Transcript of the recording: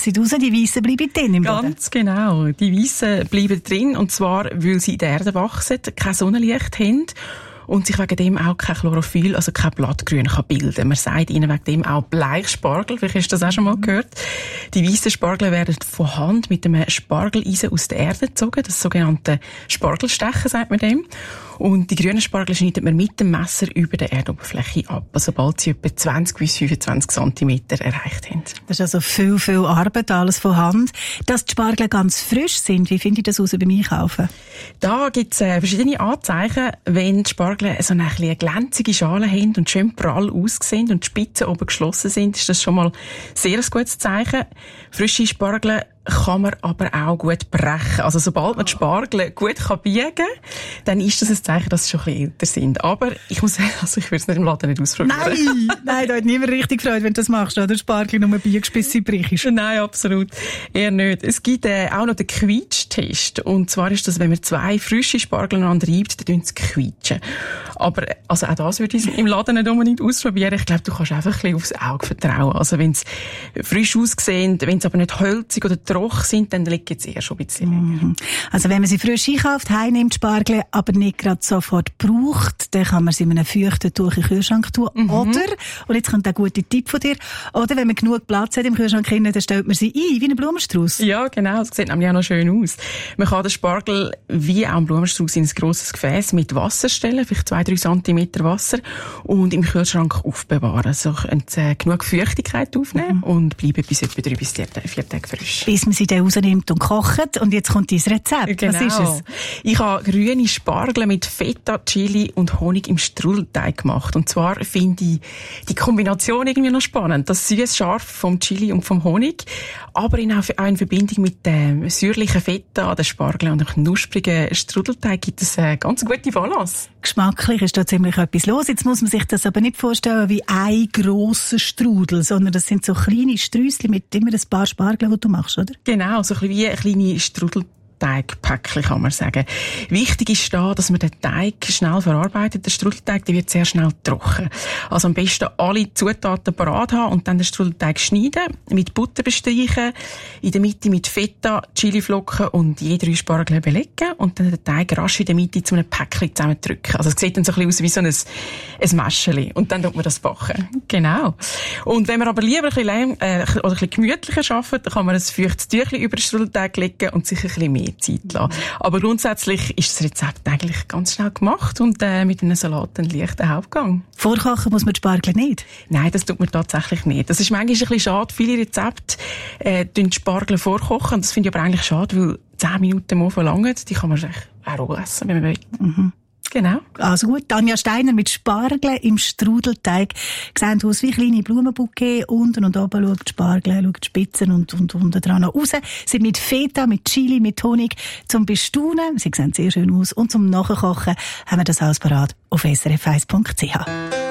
wachsen raus, die Weissen bleiben drin im Boden. Ganz genau. Die Weissen bleiben drin, und zwar, weil sie in der Erde wachsen, kein Sonnenlicht haben und sich wegen dem auch kein Chlorophyll, also kein Blattgrün kann bilden. Man sagt ihnen wegen dem auch Bleichspargel. Vielleicht hast du das auch schon mal gehört. Die weißen Spargel werden von Hand mit einem Spargeleisen aus der Erde gezogen. Das sogenannte Spargelstechen, sagt man dem. Und die grünen Spargel schneidet man mit dem Messer über der Erdoberfläche ab, sobald sie etwa 20 bis 25 cm erreicht haben. Das ist also viel Arbeit, alles von Hand. Dass die Spargel ganz frisch sind, wie finde ich das raus beim Einkaufen? Da gibt es verschiedene Anzeichen. Wenn die Spargel so eine glänzige Schale haben und schön prall aussehen und die Spitzen oben geschlossen sind, ist das schon mal sehr ein gutes Zeichen. Frische Spargel kann man aber auch gut brechen. Also sobald man die Spargel gut biegen kann, dann ist das ein Zeichen, dass sie schon ein bisschen älter sind. Aber ich muss sagen, ich würde es nicht im Laden nicht ausprobieren. Nein, da hat niemand richtig Freude, wenn du das machst, oder? Spargel nur biegst, bis sie brichst. Nein, absolut. Eher nicht. Es gibt auch noch den Quietschtest. Und zwar ist das, wenn man 2 frische Spargel aneinander reibt, dann sie quietschen. Aber also auch das würde ich im Laden nicht unbedingt ausprobieren. Ich glaube, du kannst einfach ein bisschen aufs Auge vertrauen. Also wenn es frisch aussehen, wenn es aber nicht hölzig oder trocken sind, dann liegt es eher schon ein bisschen länger. Also wenn man sie frisch einkauft, heimnimmt Spargel, aber nicht gerade sofort braucht, dann kann man sie in einem feuchten Tuch in den Kühlschrank tun. Oder, und jetzt kommt ein guter Tipp von dir, oder wenn man genug Platz hat im Kühlschrank, dann stellt man sie ein, wie einen Blumenstrauß. Ja, genau, das sieht nämlich auch noch schön aus. Man kann den Spargel wie auch einen Blumenstrauß in ein grosses Gefäß mit Wasser stellen, vielleicht 2-3 cm Wasser, und im Kühlschrank aufbewahren. So genug Feuchtigkeit aufnehmen und bleiben bis etwa 3 bis 4 Tage frisch. Bis man sie dann rausnimmt und kocht. Und jetzt kommt dein Rezept. Genau. Was ist es? Ich habe grüne Spargel mit Feta, Chili und Honig im Strudelteig gemacht. Und zwar finde ich die Kombination irgendwie noch spannend. Das süß-scharf vom Chili und vom Honig, aber auch in Verbindung mit dem säuerlichen Feta, den Spargel und dem knusprigen Strudelteig gibt es eine ganz gute Balance. Geschmacklich ist da ziemlich etwas los. Jetzt muss man sich das aber nicht vorstellen wie ein grosser Strudel, sondern das sind so kleine Sträusschen mit immer ein paar Spargeln, die du machst, oder? Genau, so ein bisschen wie eine kleine Strudelteigpäckchen, kann man sagen. Wichtig ist da, dass man den Teig schnell verarbeitet. Der Strudelteig, der wird sehr schnell trocken. Also am besten alle Zutaten parat haben und dann den Strudelteig schneiden, mit Butter bestreichen, in der Mitte mit Feta, Chiliflocken und je 3 Spargel belegen und dann den Teig rasch in der Mitte zu einem Päckchen zusammendrücken. Also es sieht dann so ein bisschen aus wie so ein Mäscheli. Und dann tut man das backen. Genau. Und wenn man aber lieber ein bisschen gemütlicher arbeitet, dann kann man ein feuchtes Tüchlein über den Strudelteig legen und sich ein bisschen mehr Zeit lassen. Aber grundsätzlich ist das Rezept eigentlich ganz schnell gemacht und mit einem Salat einen leichten Hauptgang. Vorkochen muss man die Spargel nicht? Nein, das tut man tatsächlich nicht. Das ist manchmal ein bisschen schade. Viele Rezepte die Spargel vorkochen. Das finde ich aber eigentlich schade, weil 10 Minuten mal verlangen, die kann man auch roh essen, wenn man will. Genau. Also gut, Tanja Steiner mit Spargel im Strudelteig. Sehen aus wie kleine Blumenbouquet. Unten und oben schaut die Spargel, schaut die Spitzen und unten dran noch raus. Sie mit Feta, mit Chili, mit Honig zum Bestaunen. Sie sehen sehr schön aus. Und zum Nachkochen haben wir das alles parat auf srf1.ch.